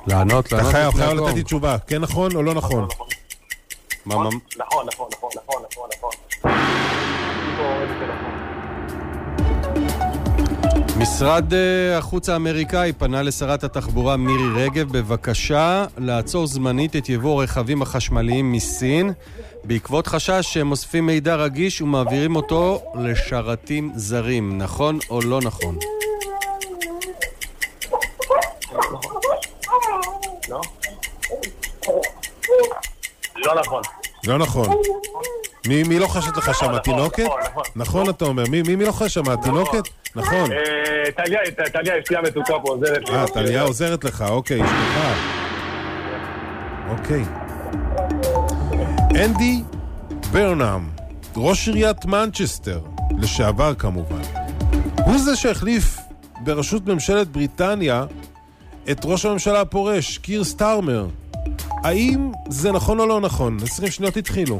לענות. אתה חייב לתת לי תשובה, כן נכון או לא נכון? נכון. משרד החוץ האמריקאי פנה לשרת התחבורה מירי רגב בבקשה לעצור זמנית את יבוא הרכבים החשמליים מסין בעקבות חשש שהם אוספים מידע רגיש ומעבירים אותו לשרתים זרים. נכון או לא נכון? לא נכון. לא נכון. מי לא חשת לך שם? התינוקת? נכון אתה אומר. מי לא חשת שם? התינוקת? נכון. טליה, אשתי המתוקה פה עוזרת לי. טליה עוזרת לך, אוקיי, אשתך. אוקיי. אנדי ברנאם, ראש עיריית מנצ'סטר, לשעבר כמובן, הוא זה שהחליף בראשות ממשלת בריטניה את ראש הממשלה הפורש, קיר סטארמר. האם זה נכון או לא נכון? 20 שניות התחילו.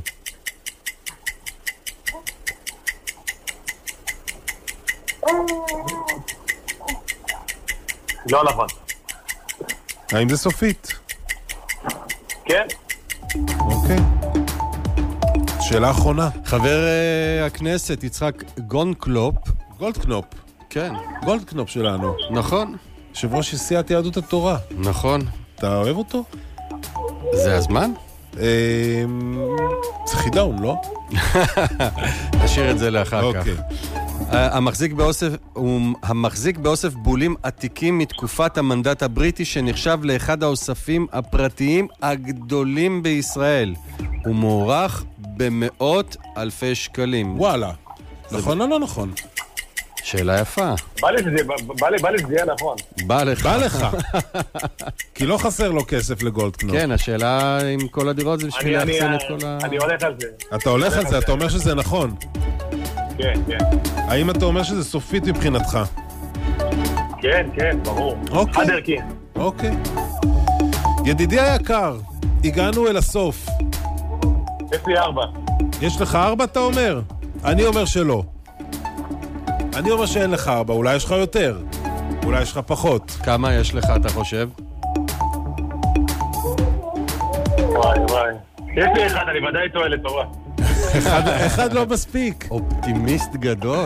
לא נכון. האם זה סופית? כן. אוקיי. שאלה אחרונה. חבר הכנסת יצחק גולדקנופ. גולדקנופ. כן. גולדקנופ שלנו. נכון. יושב ראש סיעת יהדות התורה. נכון. אתה אוהב אותו? זה הזמן? זה חידון, לא? נשאיר את זה לאחר כך. אוקיי. המחזיק באוסף בולים עתיקים מתקופת המנדט הבריטי שנחשב לאחד האוספים הפרטיים הגדולים בישראל. הוא מוערך במאות אלפי שקלים. וואלה. נכון או לא נכון? שאלה יפה. בא לי שזה יהיה נכון. בא לך. כי לא חסר לו כסף לגולדקנופ. כן, השאלה עם כל הדירות זה בשביל להחסן את כל ה... אני הולך על זה. אתה הולך על זה, אתה אומר שזה נכון. כן. האם אתה אומר שזה סופית מבחינתך? כן, ברור. אוקיי. חד ערכי. אוקיי. ידידי היקר, הגענו אל הסוף. יש לי 4. יש לך 4 אתה אומר? אני אומר שלא. אני אומר שאין לך 4, אולי יש לך יותר. אולי יש לך פחות. כמה יש לך, אתה חושב? וואי. יש לי 1, אני ודאי טועה לטובה. אחד לא מספיק. אופטימיסט גדול.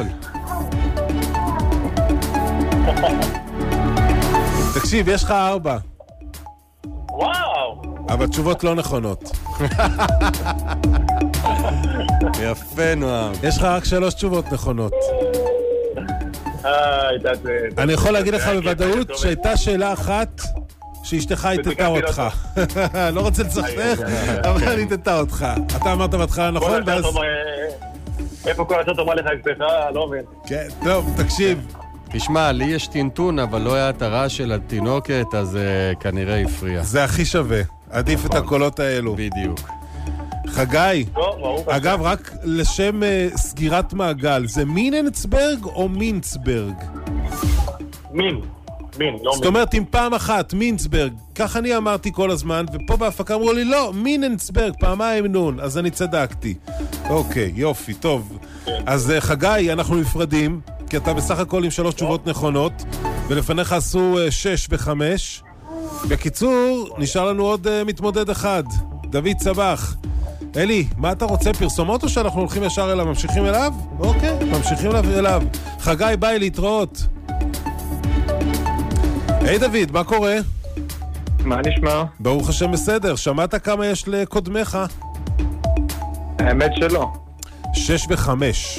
תקשיב, יש לך 4. וואו. אבל תשובות לא נכונות. יפה, נועם. יש לך רק 3 תשובות נכונות. אני יכול להגיד לך בוודאות שהייתה שאלה אחת שאשתך היטטה אותך. לא רוצה לצחק, אבל אני היטטה אותך. אתה אמרת בהתחלה נכון, ואז... איפה כל השעות אומר לך אשתך? לא מבין. כן, טוב, תקשיב. תשמע, לי יש טינטון, אבל לא היה את הרעש של התינוקת, אז כנראה הפריע. זה הכי שווה. עדיף את הקולות האלו. בדיוק. חגי, אגב, רק לשם סגירת מעגל, זה מיננסברג או מינצברג? מין, לא מין. זאת אומרת, אם פעם אחת, מינצברג, כך אני אמרתי כל הזמן, ופה בהפקה אמרו לי, לא, מיננסברג, פעמיים נון, אז אני צדקתי. אוקיי, יופי, טוב. אז חגי, אנחנו נפרדים, כי אתה בסך הכל עם 3 תשובות נכונות, ולפניך עשו 6 ו5. בקיצור, נשאר לנו עוד מתמודד אחד, דוד צבח. אלי, מה אתה רוצה? פרסומות או שאנחנו הולכים ישר אליו? ממשיכים אליו? אוקיי, ממשיכים אליו. חגי, ביי, להתראות. היי דוד, מה קורה? מה נשמע? ברוך השם בסדר, שמעת כמה יש לקודמך? האמת שלא. 6 ו5.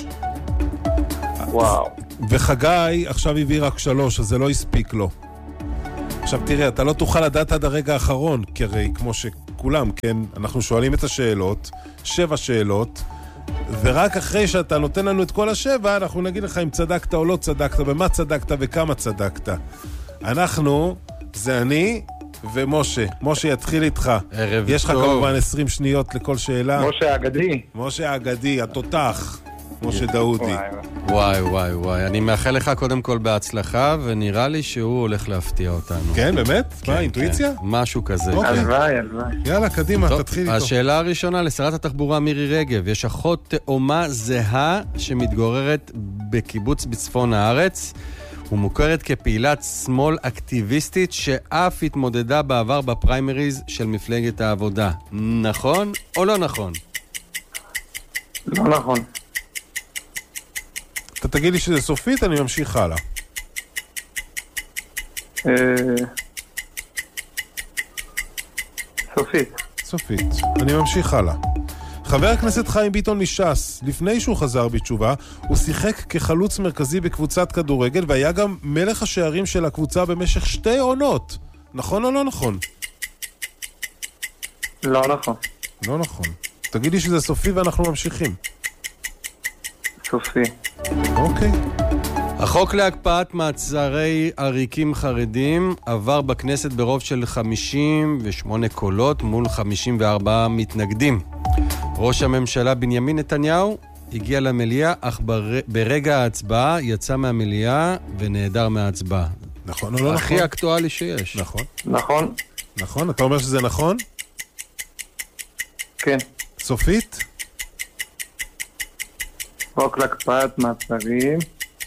וואו. וחגי עכשיו הביא רק 3, אז זה לא הספיק לו. עכשיו תראה, אתה לא תוכל לדעת עד הרגע האחרון, כי הרי כמו שכולם, כן, אנחנו שואלים את השאלות, 7 שאלות, ורק אחרי שאתה נותן לנו את כל 7, אנחנו נגיד לך אם צדקת או לא צדקת, במה צדקת וכמה צדקת. אנחנו, זה אני ומשה. משה יתחיל איתך. ערב טוב. יש לך כמובן 20 שניות לכל שאלה. משה האגדי. משה האגדי, התותח. משה דאודי. וואי. אני מאחל לך קודם כל בהצלחה, ונראה לי שהוא הולך להפתיע אותנו. כן, באמת? מה, אינטואיציה? משהו כזה. הלוואי. יאללה, קדימה, תתחיל איתו. השאלה הראשונה לשרת התחבורה מירי רגב. יש אחות תאומה זהה שמתגוררת בקיבוץ בצפון הארץ, ומוכרת כפעילת שמאל אקטיביסטית שאף התמודדה בעבר בפריימריז של מפלגת העבודה. נכון או לא נכון? לא נכון. אתה תגיד לי שזה סופית, אני ממשיך הלאה. סופית. סופית. אני ממשיך הלאה. חבר הכנסת חיים ביטון מש"ס, לפני שהוא חזר בתשובה, הוא שיחק כחלוץ מרכזי בקבוצת כדורגל, והיה גם מלך השערים של הקבוצה במשך 2 עונות. נכון או לא נכון? לא נכון. לא נכון. תגיד לי שזה סופי ואנחנו ממשיכים. סופי. אוקיי. החוק להקפאת מעצרי עריקים חרדים עבר בכנסת ברוב של 58 קולות מול 54 מתנגדים. ראש הממשלה בנימין נתניהו הגיע למליאה, אך ברגע ההצבעה יצא מהמליאה ונעדר מההצבעה. נכון או לא נכון? הכי אקטואלי שיש. נכון. נכון. נכון? אתה אומר שזה נכון? כן. סופית? חוק להקפאת מעצרים.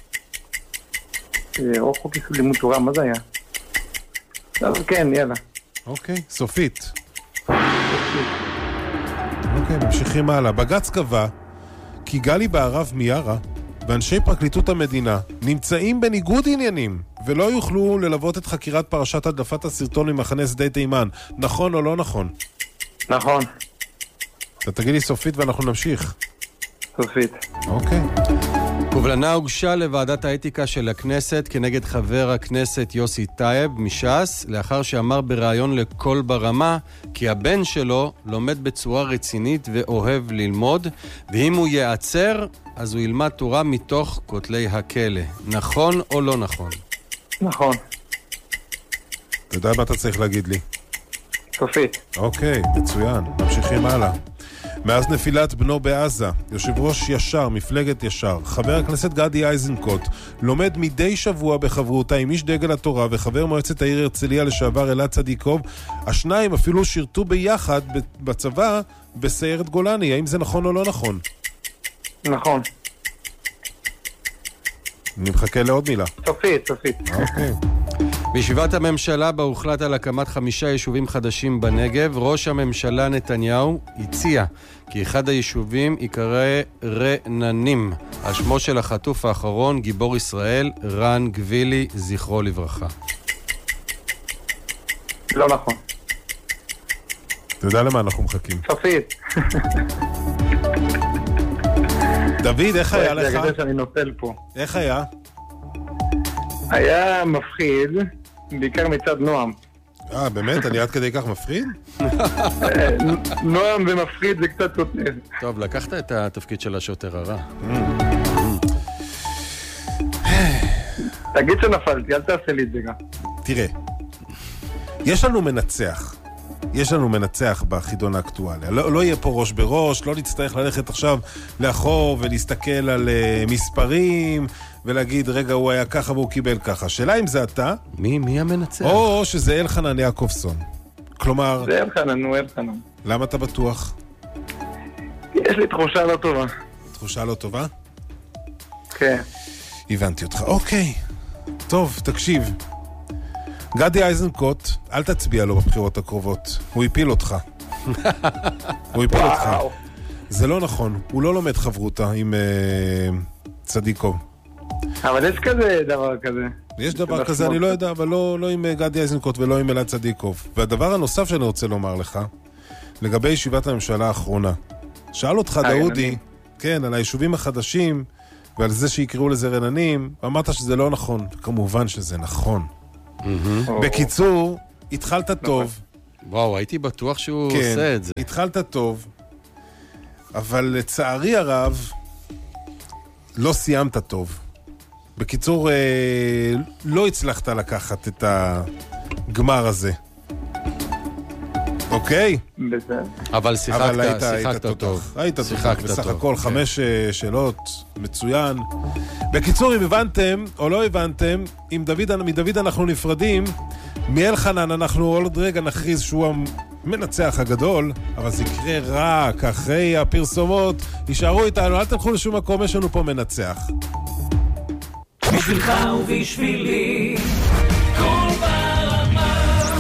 או חוק איסור לימוד תורה, מה זה היה? טוב, כן, יאללה. אוקיי, סופית. אוקיי, ממשיכים הלאה. בג"ץ קבע כי גלי בהרב מיארה ואנשי פרקליטות המדינה נמצאים בניגוד עניינים ולא יוכלו ללוות את חקירת פרשת הדלפת הסרטון ממחנה שדה תימן. נכון או לא נכון? נכון. אתה תגיד לי סופית ואנחנו נמשיך. סופית. אוקיי. קובלנה הוגשה לוועדת האתיקה של הכנסת כנגד חבר הכנסת יוסי טייב מש"ס, לאחר שאמר בראיון לקול ברמה כי הבן שלו לומד בצורה רצינית ואוהב ללמוד, ואם הוא ייעצר אז הוא ילמד תורה מתוך כותלי הכלא. נכון או לא נכון? נכון. אתה יודע מה אתה צריך להגיד לי? סופית. אוקיי, מצוין. ממשיכים הלאה. מאז נפילת בנו בעזה, יושב ראש ישר, מפלגת ישר, חבר הכנסת גדי איזנקוט, לומד מדי שבוע בחברותה עם איש דגל התורה וחבר מועצת העיר הרצליה לשעבר אלעד צדיקוב. השניים אפילו שירתו ביחד בצבא בסיירת גולני. האם זה נכון או לא נכון? נכון. אני מחכה לעוד מילה. סופית, סופית. אוקיי. בישיבת הממשלה בה הוחלט על הקמת 5 יישובים חדשים בנגב, ראש הממשלה נתניהו הציע כי אחד היישובים יקרא רננים, על שמו של החטוף האחרון, גיבור ישראל, רן גבילי, זכרו לברכה. לא נכון. אתה יודע למה אנחנו מחכים? סופית. דוד, איך היה לך? זה הגדול שאני נופל פה. איך היה? היה מפחיד, בעיקר מצד נועם. באמת? אני עד כדי כך מפחיד? נועם ומפחיד זה קצת סותר. טוב, לקחת את התפקיד של השוטר הרע. תגיד שנפלתי, אל תעשה לי את זה גם. תראה, יש לנו מנצח. יש לנו מנצח בחידון האקטואליה. לא יהיה פה ראש בראש, לא נצטרך ללכת עכשיו לאחור ולהסתכל על מספרים ולהגיד, רגע, הוא היה ככה והוא קיבל ככה. שאלה אם זה אתה? מי המנצח? או שזה אלחנן יעקובסון. כלומר... זה אלחנן, הוא אלחנן. למה אתה בטוח? יש לי תחושה לא טובה. תחושה לא טובה? כן. הבנתי אותך. אוקיי. טוב, תקשיב. גדי איזנקוט, אל תצביע לו בבחירות הקרובות. הוא הפיל אותך. הוא הפיל אותך. זה לא נכון. הוא לא לומד חברותה עם צדיקוב. אבל יש כזה דבר כזה. יש דבר כזה, אני לא יודע, אבל לא עם גדי איזנקוט ולא עם אלעד צדיקוב. והדבר הנוסף שאני רוצה לומר לך, לגבי ישיבת הממשלה האחרונה. שאל אותך דאודי, כן, על היישובים החדשים, ועל זה שיקראו לזה רננים, ואמרת שזה לא נכון. כמובן שזה נכון. בקיצור, התחלת טוב. וואו, הייתי בטוח שהוא עושה את זה. התחלת טוב, אבל לצערי הרב, לא סיימת טוב. בקיצור, לא הצלחת לקחת את הגמר הזה. אוקיי? בסדר. אבל שיחקת טוב. היית טוב, בסך הכל 5 שאלות, מצוין. בקיצור, אם הבנתם או לא הבנתם, מדוד אנחנו נפרדים, מאלחנן אנחנו עוד רגע נכריז שהוא המנצח הגדול, אבל זה יקרה רק אחרי הפרסומות. יישארו איתנו, אל תלכו לשום מקום, יש לנו פה מנצח. בשבילך ובשבילי, כל ברמה.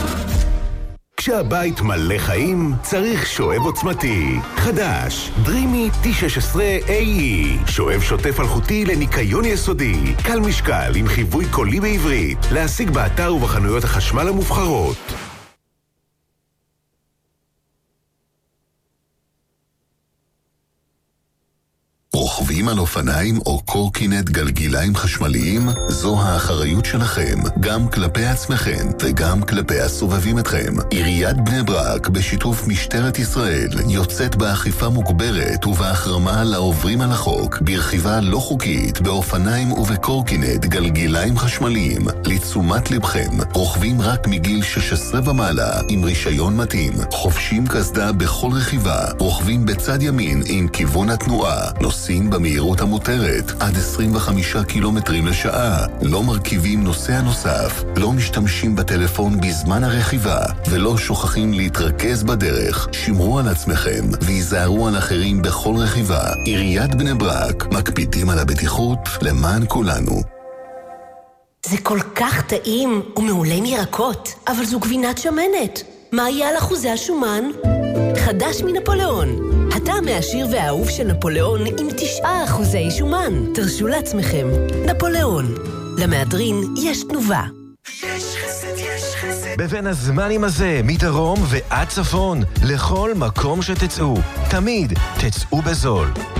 כשהבית מלא חיים, צריך שואב עוצמתי. חדש, דרימי T16AE. שואב שוטף אלחוטי לניקיון יסודי. קל משקל עם חיווי קולי בעברית. להשיג באתר ובחנויות החשמל המובחרות. רוכבים על אופניים או קורקינט גלגיליים חשמליים? זו האחריות שלכם, גם כלפי עצמכם וגם כלפי הסובבים אתכם. עיריית בני ברק בשיתוף משטרת ישראל יוצאת באכיפה מוגברת ובהחרמה לעוברים על החוק ברכיבה לא חוקית באופניים ובקורקינט גלגיליים חשמליים. לתשומת לבכם, רוכבים רק מגיל 16 ומעלה עם רישיון מתאים, חובשים קסדה בכל רכיבה, רוכבים בצד ימין עם כיוון התנועה, נוסעים במהירות המותרת עד 25 קילומטרים לשעה, לא מרכיבים נוסע נוסף, לא משתמשים בטלפון בזמן הרכיבה ולא שוכחים להתרכז בדרך. שמרו על עצמכם ויזהרו על אחרים בכל רכיבה. עיריית בני ברק, מקפידים על הבטיחות למען כולנו. זה כל כך טעים ומעולה עם ירקות, אבל זו גבינת שמנת. מה יהיה על אחוזי השומן? חדש מנפוליאון. הטעם העשיר והאהוב של נפוליאון עם 9% שומן. תרשו לעצמכם. נפוליאון. למהדרין יש תנובה. יש חסד, יש חסד. בבין הזמנים הזה, מדרום ועד צפון, לכל מקום שתצאו. תמיד תצאו בזול.